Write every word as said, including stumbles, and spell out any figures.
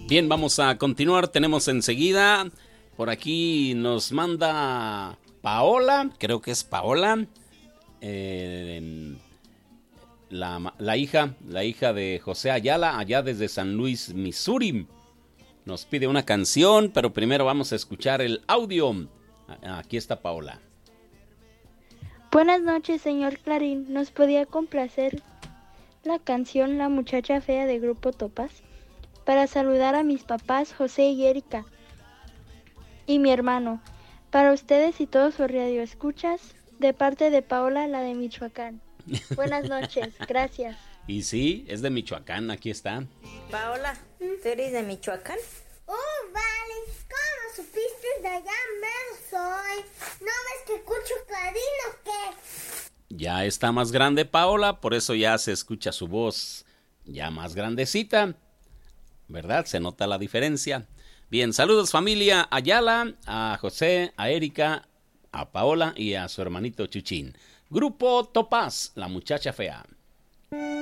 Bien, vamos a continuar. Tenemos enseguida, por aquí nos manda Paola, creo que es Paola, eh, la, la hija, la hija de José Ayala, allá desde San Luis, Missouri. Nos pide una canción, pero primero vamos a escuchar el audio. Aquí está Paola. Buenas noches, señor Clarín. ¿Nos podía complacer la canción La Muchacha Fea de Grupo Topaz? Para saludar a mis papás José y Erika y mi hermano. Para ustedes y todos sus radioescuchas, de parte de Paola, la de Michoacán. Buenas noches, gracias. Y sí, es de Michoacán, aquí está. Paola, ¿tú eres de Michoacán? Oh, vale, ¿cómo supiste de allá mero soy? ¿No ves que escucho Clarín o qué? Ya está más grande Paola, por eso ya se escucha su voz ya más grandecita, ¿verdad? Se nota la diferencia. Bien, saludos familia Ayala, a José, a Erika, a Paola y a su hermanito Chuchín. Grupo Topaz, La Muchacha Fea.